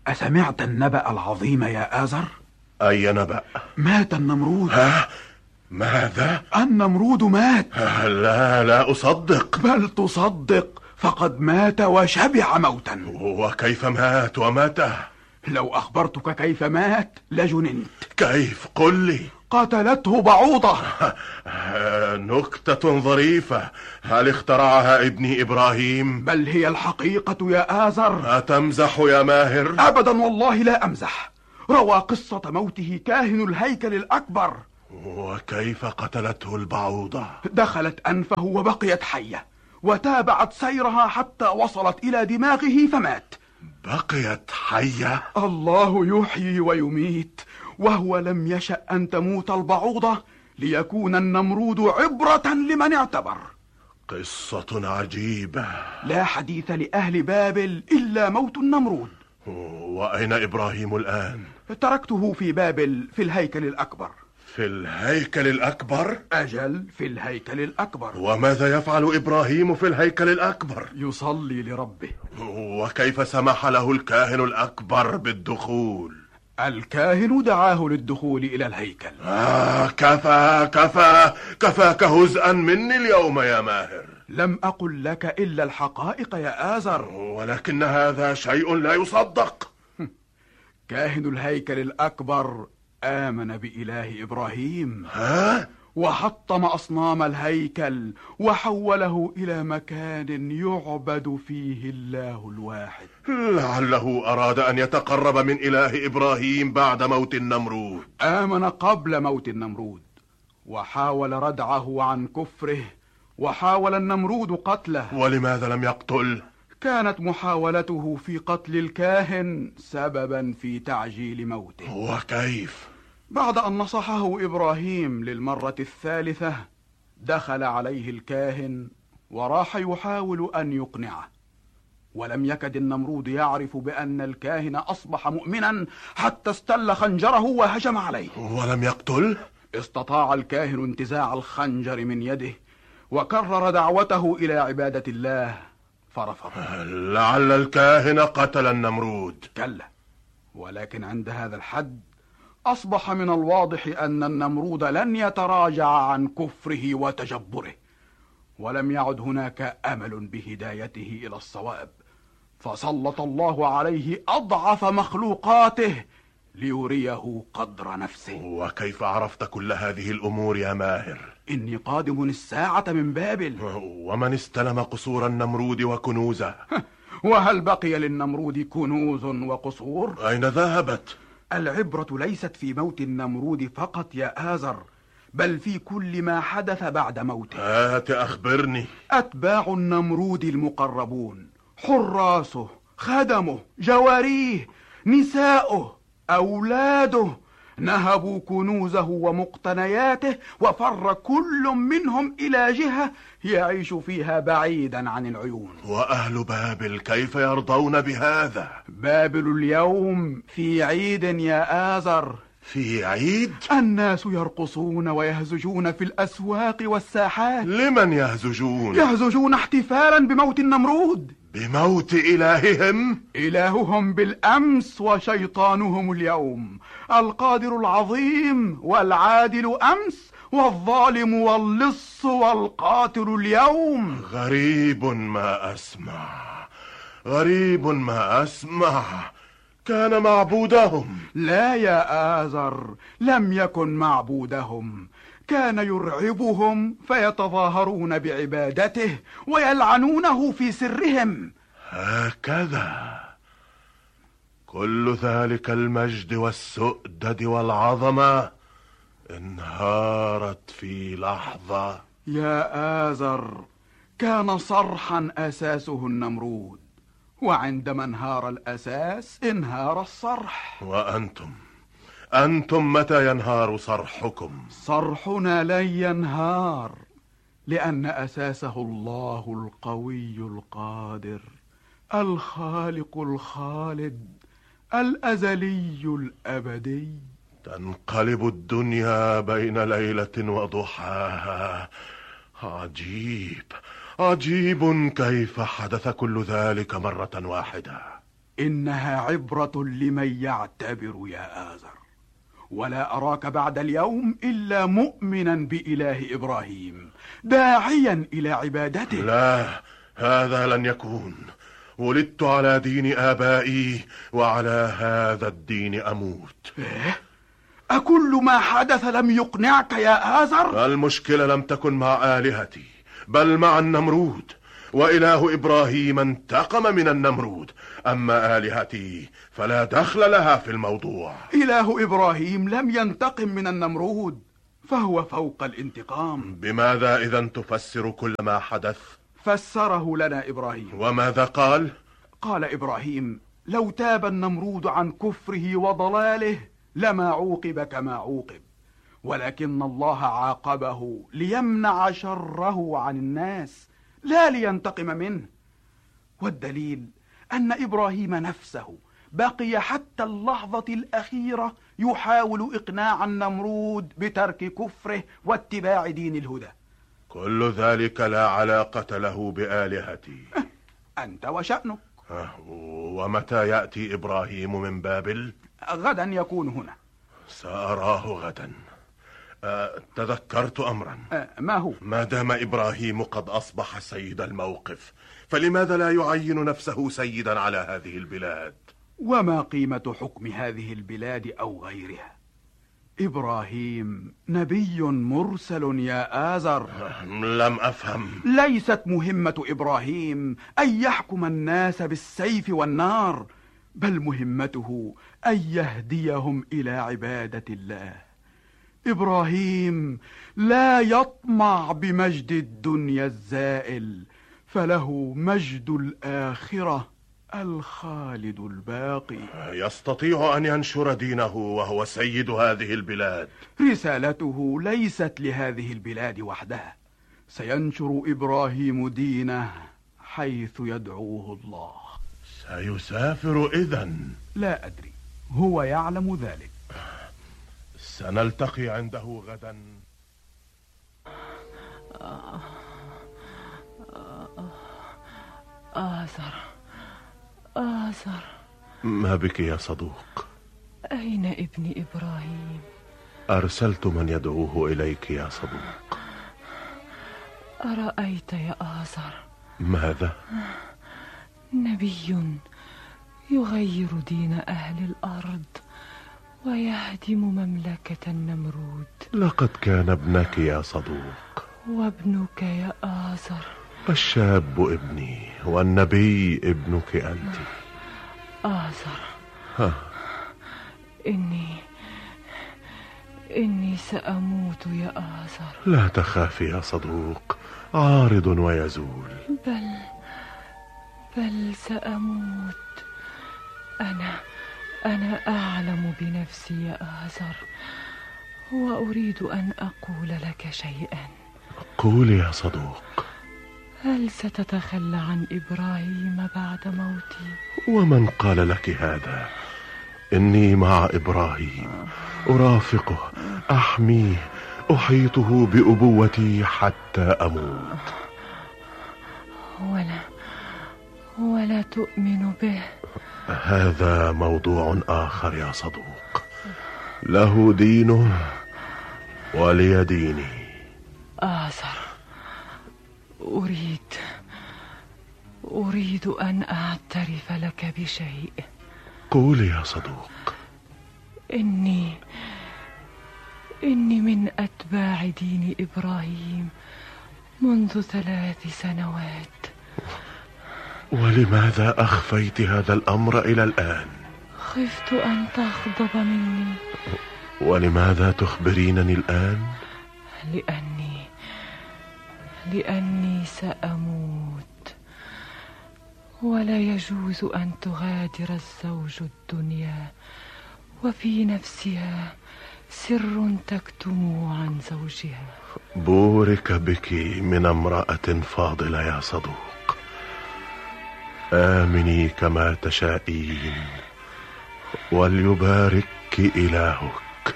أسمعت النبأ العظيم يا آزر؟ أي نبأ؟ مات النمرود. ها؟ ماذا؟ النمرود مات. لا أصدق. بل تصدق، فقد مات وشبع موتا. وكيف مات ومتى؟ لو أخبرتك كيف مات لجننت. كيف؟ قل لي. قتلته بعوضة. نكتة ظريفة. هل اخترعها ابني إبراهيم؟ بل هي الحقيقة يا آزر. أتمزح يا ماهر؟ أبدا والله لا أمزح. روى قصة موته كاهن الهيكل الأكبر. وكيف قتلته البعوضة؟ دخلت أنفه وبقيت حية، وتابعت سيرها حتى وصلت إلى دماغه فمات. بقيت حية؟ الله يحيي ويميت، وهو لم يشأ أن تموت البعوضة ليكون النمرود عبرة لمن اعتبر. قصة عجيبة. لا حديث لأهل بابل إلا موت النمرود. وأين إبراهيم الآن؟ تركته في بابل في الهيكل الأكبر. في الهيكل الأكبر؟ أجل، في الهيكل الأكبر. وماذا يفعل إبراهيم في الهيكل الأكبر؟ يصلي لربه. وكيف سمح له الكاهن الأكبر بالدخول؟ الكاهن دعاه للدخول إلى الهيكل. كفاك هزءا مني اليوم يا ماهر. لم أقل لك إلا الحقائق يا آزر. ولكن هذا شيء لا يصدق. كاهن الهيكل الأكبر آمن بإله إبراهيم. ها؟ وحطم أصنام الهيكل وحوله إلى مكان يعبد فيه الله الواحد. لعله أراد أن يتقرب من إله إبراهيم بعد موت النمرود. آمن قبل موت النمرود، وحاول ردعه عن كفره، وحاول النمرود قتله. ولماذا لم يقتل؟ كانت محاولته في قتل الكاهن سببا في تعجيل موته. وكيف؟ بعد أن نصحه إبراهيم للمرة الثالثة، دخل عليه الكاهن وراح يحاول أن يقنعه، ولم يكد النمرود يعرف بأن الكاهن أصبح مؤمنا حتى استل خنجره وهجم عليه. ولم يقتل؟ استطاع الكاهن انتزاع الخنجر من يده، وكرر دعوته إلى عبادة الله فرفض. لعل الكاهن قتل النمرود. كلا، ولكن عند هذا الحد أصبح من الواضح أن النمرود لن يتراجع عن كفره وتجبره، ولم يعد هناك أمل بهدايته إلى الصواب، فسلط الله عليه أضعف مخلوقاته ليريه قدر نفسه. وكيف عرفت كل هذه الأمور يا ماهر؟ إني قادم الساعة من بابل. ومن استلم قصور النمرود وكنوزه؟ وهل بقي للنمرود كنوز وقصور؟ أين ذهبت؟ العبرة ليست في موت النمرود فقط يا آزر، بل في كل ما حدث بعد موته. هات أخبرني. أتباع النمرود المقربون، حراسه، خدمه، جواريه، نساؤه، أولاده، نهبوا كنوزه ومقتنياته، وفر كل منهم إلى جهة يعيش فيها بعيدا عن العيون. وأهل بابل كيف يرضون بهذا؟ بابل اليوم في عيد يا آزر. في عيد؟ الناس يرقصون ويهزجون في الأسواق والساحات. لمن يهزجون؟ يهزجون احتفالا بموت النمرود. بموت إلههم؟ إلههم بالأمس وشيطانهم اليوم، القادر العظيم والعادل أمس، والظالم واللص والقاتل اليوم. غريب ما أسمع، غريب ما أسمع. كان معبودهم. لا يا آزر، لم يكن معبودهم، كان يرعبهم فيتظاهرون بعبادته ويلعنونه في سرهم. هكذا؟ كل ذلك المجد والسؤدد والعظمة انهارت في لحظة. يا آزر، كان صرحا أساسه النمرود، وعندما انهار الأساس انهار الصرح. أنتم متى ينهار صرحكم؟ صرحنا لن ينهار، لأن أساسه الله القوي القادر، الخالق الخالد، الأزلي الأبدي. تنقلب الدنيا بين ليلة وضحاها. عجيب كيف حدث كل ذلك مرة واحدة. إنها عبرة لمن يعتبر يا آزر، ولا أراك بعد اليوم إلا مؤمنا بإله إبراهيم داعيا إلى عبادته. لا، هذا لن يكون. ولدت على دين آبائي، وعلى هذا الدين أموت. إيه؟ أكل ما حدث لم يقنعك يا آزر؟ المشكلة لم تكن مع آلهتي، بل مع النمرود، وإله إبراهيم انتقم من النمرود. أما آلهتي فلا دخل لها في الموضوع. إله إبراهيم لم ينتقم من النمرود، فهو فوق الانتقام. بماذا إذن تفسر كل ما حدث؟ فسره لنا إبراهيم. وماذا قال؟ قال إبراهيم: لو تاب النمرود عن كفره وضلاله لما عوقب كما عوقب، ولكن الله عاقبه ليمنع شره عن الناس لا لينتقم منه. والدليل أن إبراهيم نفسه بقي حتى اللحظة الأخيرة يحاول إقناع النمرود بترك كفره واتباع دين الهدى. كل ذلك لا علاقة له بآلهتي. أنت وشأنك. ومتى يأتي إبراهيم من بابل؟ غدا يكون هنا. سأراه غدا. تذكرت أمرا. ما هو؟ ما دام إبراهيم قد أصبح سيد الموقف، فلماذا لا يعين نفسه سيدا على هذه البلاد؟ وما قيمة حكم هذه البلاد أو غيرها؟ إبراهيم نبي مرسل يا آزر. لم أفهم. ليست مهمة إبراهيم أن يحكم الناس بالسيف والنار، بل مهمته أن يهديهم إلى عبادة الله. إبراهيم لا يطمع بمجد الدنيا الزائل، فله مجد الآخرة الخالد الباقي. يستطيع أن ينشر دينه وهو سيد هذه البلاد. رسالته ليست لهذه البلاد وحدها، سينشر إبراهيم دينه حيث يدعوه الله. سيسافر إذن؟ لا أدري، هو يعلم ذلك. سنلتقي عنده غدا. آزر، ما بك يا صدوق؟ أين ابني إبراهيم؟ أرسلت من يدعوه إليك يا صدوق. أرأيت يا آزر؟ ماذا؟ نبي يغير دين أهل الأرض ويهدم مملكة النمرود. لقد كان ابنك يا صدوق. وابنك يا آزر. الشاب ابني والنبي ابنك أنت. آزر، إني سأموت يا آزر. لا تخافي يا صدوق، عارض ويزول. بل سأموت. أنا أعلم بنفسي يا آزر، وأريد أن أقول لك شيئا. قولي يا صدوق. هل ستتخلى عن إبراهيم بعد موتي؟ ومن قال لك هذا؟ إني مع إبراهيم، أرافقه، أحميه، أحيطه بأبوتي حتى أموت. ولا تؤمن به؟ هذا موضوع آخر يا صدوق. له دينه ولي ديني. آزر، أريد أن أعترف لك بشيء. قولي يا صدوق. إني من أتباع دين إبراهيم منذ 3 سنوات. ولماذا أخفيت هذا الأمر إلى الآن؟ خفت أن تغضب مني. ولماذا تخبرينني الآن؟ لأني سأموت، ولا يجوز أن تغادر الزوج الدنيا وفي نفسها سر تكتمه عن زوجها. بورك بك من امرأة فاضلة يا صدوق. آمني كما تشائين، وليبارك إلهك.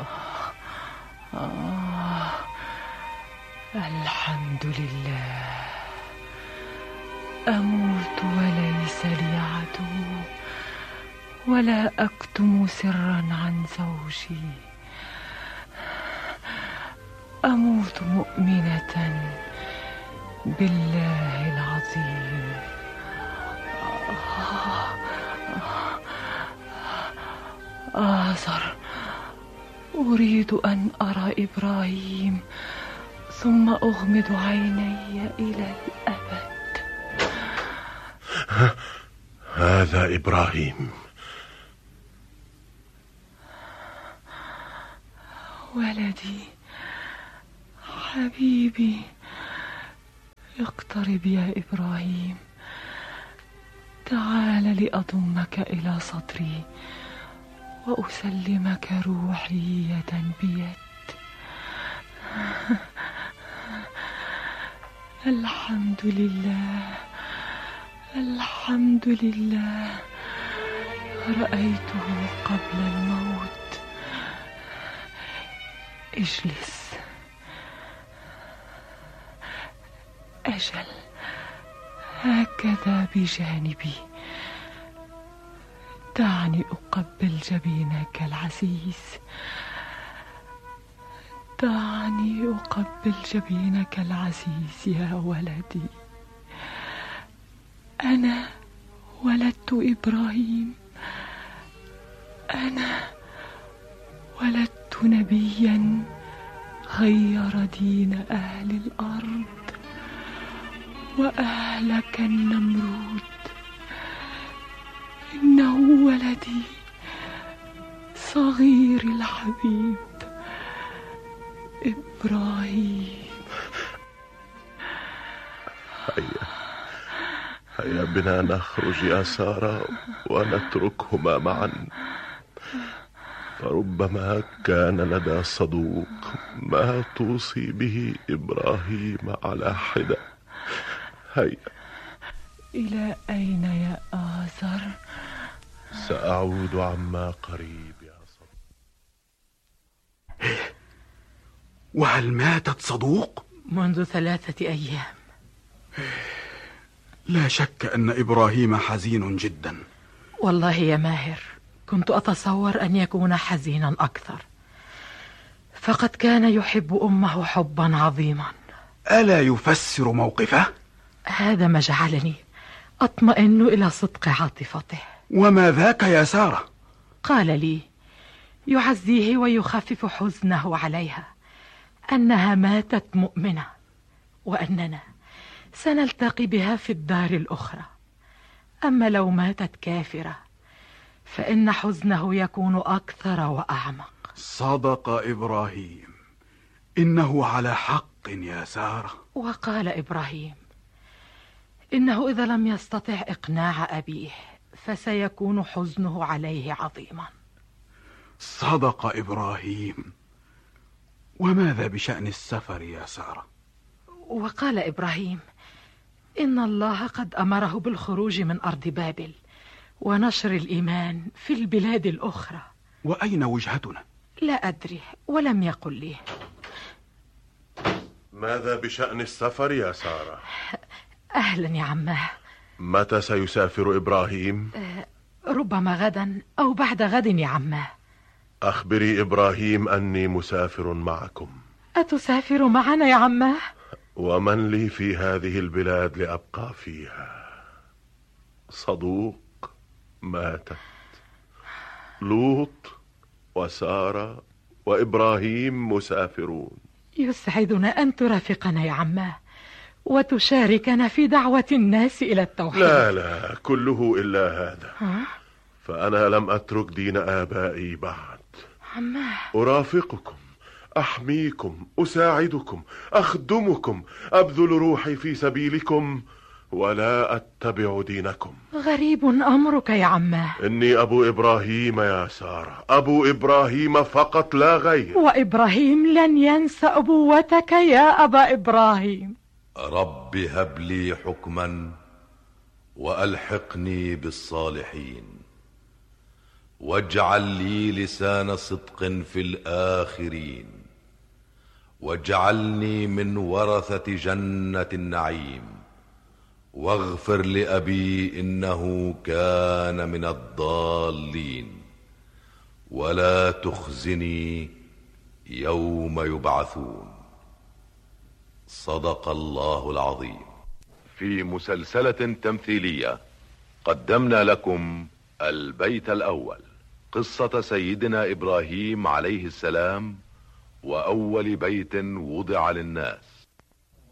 الحمد لله. أموت وليس لي عدو، ولا أكتم سرا عن زوجي. أموت مؤمنة بالله العظيم. آزر، أريد أن أرى إبراهيم ثم أغمض عيني إلى الأبد. هذا إبراهيم. ولدي حبيبي، اقترب يا إبراهيم، تعال لأضمك إلى صدري وأسلمك روحي يدا بيد. الحمد لله، الحمد لله، رأيته قبل الموت. اجلس. أجل، هكذا بجانبي. دعني أقبل جبينك العزيز، دعني أقبل جبينك العزيز يا ولدي. أنا ولدت إبراهيم، أنا ولدت نبيا غير دين أهل الأرض وأهلك النمرود. إنه ولدي صغير الحبيب إبراهيم. هيا بنا نخرج يا سارة ونتركهما معا، فربما كان لدى صدوق ما توصي به إبراهيم على حدة. هيا. إلى أين يا آزر؟ سأعود عما قريب يا صدوق. وهل ماتت صدوق؟ منذ 3 أيام. لا شك أن إبراهيم حزين جدا. والله يا ماهر، كنت أتصور أن يكون حزينا أكثر، فقد كان يحب أمه حبا عظيما. ألا يفسر موقفه؟ هذا ما جعلني أطمئن إلى صدق عاطفته. وما ذاك يا سارة؟ قال لي يعزيه ويخفف حزنه عليها أنها ماتت مؤمنة، وأننا سنلتقي بها في الدار الأخرى. أما لو ماتت كافرة فإن حزنه يكون أكثر وأعمق. صدق إبراهيم، إنه على حق يا سارة. وقال إبراهيم إنه إذا لم يستطع إقناع أبيه فسيكون حزنه عليه عظيما. صدق إبراهيم. وماذا بشأن السفر يا سارة؟ وقال إبراهيم إن الله قد أمره بالخروج من أرض بابل ونشر الإيمان في البلاد الأخرى. وأين وجهتنا؟ لا أدري، ولم يقل لي. ماذا بشأن السفر يا سارة؟ أهلا يا عماه. متى سيسافر إبراهيم؟ ربما غدا أو بعد غد يا عماه. أخبري إبراهيم أني مسافر معكم. أتسافر معنا يا عماه؟ ومن لي في هذه البلاد لأبقى فيها؟ صدوق ماتت، لوط وسارة وإبراهيم مسافرون. يسعدنا أن ترافقنا يا عماه وتشاركنا في دعوة الناس إلى التوحيد. لا كله إلا هذا. فأنا لم أترك دين آبائي بعد. عماه، أرافقكم، أحميكم، أساعدكم، أخدمكم، أبذل روحي في سبيلكم، ولا أتبع دينكم. غريب أمرك يا عماه. إني أبو إبراهيم يا سارة، أبو إبراهيم فقط لا غير. وإبراهيم لن ينسى أبوتك يا أبا إبراهيم. رب هب لي حكما وألحقني بالصالحين، واجعل لي لسان صدق في الآخرين، واجعلني من ورثة جنة النعيم، واغفر لأبي إنه كان من الضالين، ولا تخزني يوم يبعثون. صدق الله العظيم. في مسلسلة تمثيلية قدمنا لكم البيت الأول، قصة سيدنا إبراهيم عليه السلام، وأول بيت وضع للناس.